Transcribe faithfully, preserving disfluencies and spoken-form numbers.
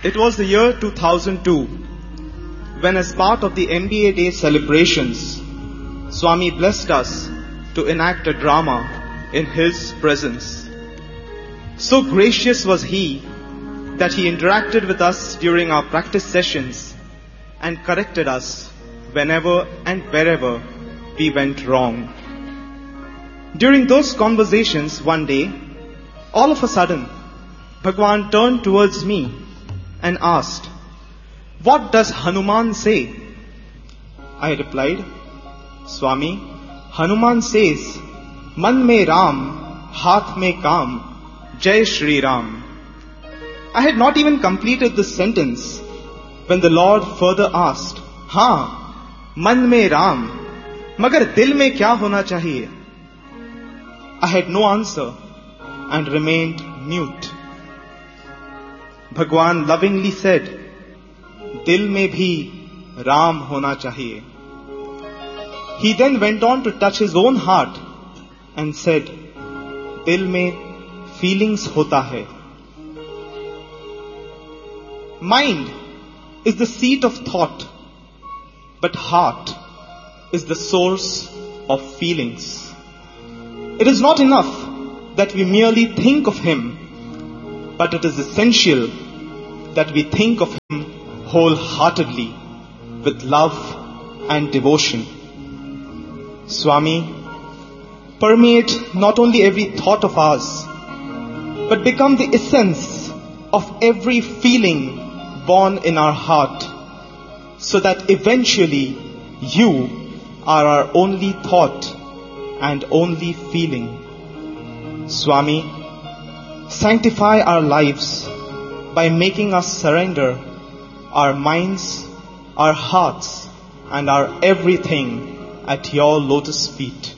It was the year two thousand two, when as part of the M B A Day celebrations, Swami blessed us to enact a drama in His presence. So gracious was He that He interacted with us during our practice sessions and corrected us whenever and wherever we went wrong. During those conversations one day, all of a sudden, Bhagwan turned towards me and asked, "What does Hanuman say?" I replied, "Swami, Hanuman says, Man mein Ram, Haath mein Kaam, Jai Shri Ram." I had not even completed this sentence when the Lord further asked, "Haan, Man mein Ram, magar dil mein kya hona chahiye?" I had no answer and remained mute. Bhagwan lovingly said, "Dil mein bhi Ram hona chahiye." He then went on to touch his own heart and said, "Dil mein feelings hota hai." Mind is the seat of thought, but heart is the source of feelings. It is not enough that we merely think of Him, but it is essential that we think of Him wholeheartedly, with love and devotion. Swami, permeate not only every thought of ours, but become the essence of every feeling born in our heart, so that eventually You are our only thought and only feeling. Swami, sanctify our lives by making us surrender our minds, our hearts, and our everything at Your lotus feet.